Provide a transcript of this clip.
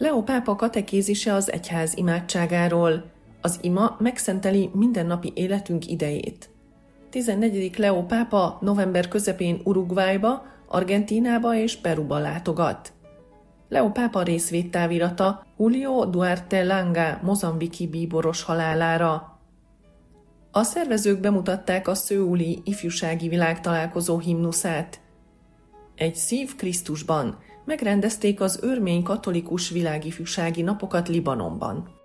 Leó pápa katekézise az egyház imádságáról. Az ima megszenteli mindennapi életünk idejét. 14. Leó pápa november közepén Uruguayba, Argentínába és Peruba látogat. Leó pápa részvédtávirata Julio Duarte Langa mozambiki bíboros halálára. A szervezők bemutatták a szöuli ifjúsági világtalálkozó himnuszát. Egy szív Krisztusban megrendezték az örmény katolikus világifjúsági napokat Libanonban.